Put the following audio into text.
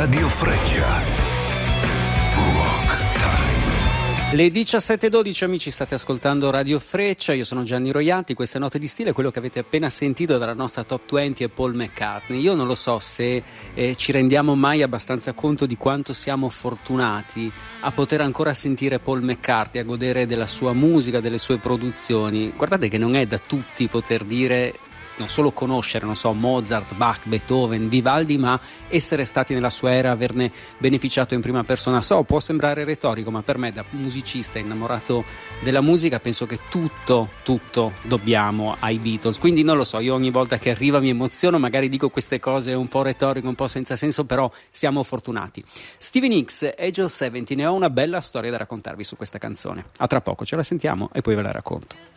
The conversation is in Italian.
Radio Freccia. Rock Time. Le 17:12, amici, state ascoltando Radio Freccia, io sono Gianni Roianti, queste note di stile, quello che avete appena sentito dalla nostra Top 20 è Paul McCartney. Io non lo so se ci rendiamo mai abbastanza conto di quanto siamo fortunati a poter ancora sentire Paul McCartney, a godere della sua musica, delle sue produzioni. Guardate che non è da tutti poter dire, non solo conoscere, non so, Mozart, Bach, Beethoven, Vivaldi, ma essere stati nella sua era, averne beneficiato in prima persona. So, può sembrare retorico, ma per me, da musicista innamorato della musica, penso che tutto dobbiamo ai Beatles. Quindi non lo so, io ogni volta che arriva mi emoziono, magari dico queste cose un po' retoriche, un po' senza senso, però siamo fortunati. Stevie Nicks, Age of 70, ne ho una bella storia da raccontarvi su questa canzone. A tra poco, ce la sentiamo e poi ve la racconto.